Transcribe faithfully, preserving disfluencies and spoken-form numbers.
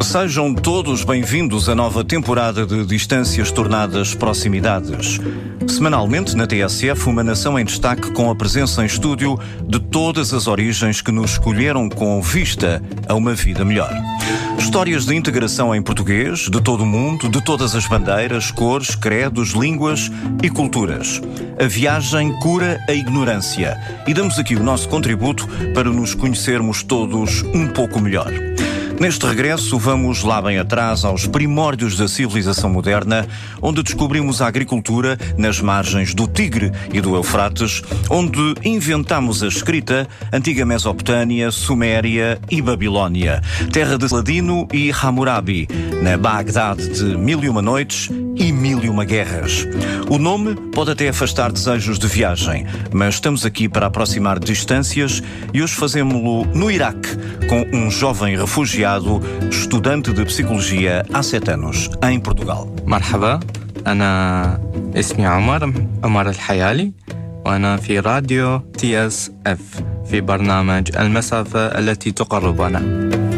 Sejam todos bem-vindos à nova temporada de Distâncias Tornadas Proximidades. Semanalmente, na T S F, uma nação em destaque com a presença em estúdio de todas as origens que nos escolheram com vista a uma vida melhor. Histórias de integração em português, de todo o mundo, de todas as bandeiras, cores, credos, línguas e culturas. A viagem cura a ignorância e damos aqui o nosso contributo para nos conhecermos todos um pouco melhor. Neste regresso, vamos lá bem atrás aos primórdios da civilização moderna, onde descobrimos a agricultura nas margens do Tigre e do Eufrates, onde inventamos a escrita, antiga Mesopotâmia, Suméria e Babilónia, terra de Saladino e Hammurabi, na Bagdade de Mil e Uma Noites e Mil e Uma Guerras. O nome pode até afastar desejos de viagem, mas estamos aqui para aproximar distâncias e hoje fazemos-lo no Iraque, com um jovem refugiado, estudante de psicologia há sete anos, em Portugal. مرحبا، أنا اسمي عمر عمر الحيالي، وأنا في راديو تي إس إف في برنامج المسافة التي تقربنا.